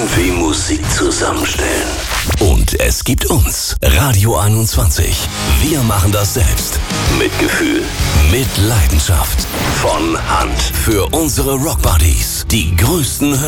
irgendwie Musik zusammenstellen. Und es gibt uns, Radio 21. Wir machen das selbst. Mit Gefühl, mit Leidenschaft. Von Hand. Für unsere Rockbuddies. Die größten